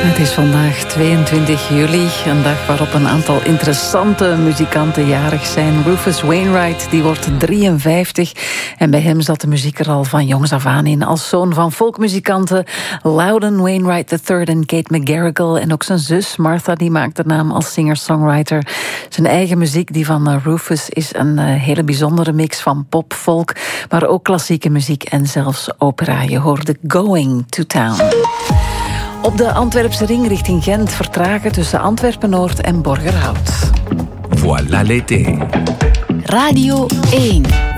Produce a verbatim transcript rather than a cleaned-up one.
Het is vandaag tweeëntwintig juli, een dag waarop een aantal interessante muzikanten jarig zijn. Rufus Wainwright, die wordt drieënvijftig. En bij hem zat de muziek er al van jongs af aan in. Als zoon van folkmuzikanten Loudon Wainwright de derde en Kate McGarrigle. En ook zijn zus Martha, die maakt de naam als singer-songwriter. Zijn eigen muziek, die van Rufus, is een hele bijzondere mix van pop, folk, maar ook klassieke muziek en zelfs opera. Je hoorde Going to Town. Op de Antwerpse ring richting Gent vertragen tussen Antwerpen-Noord en Borgerhout. Voilà l'été. Radio één.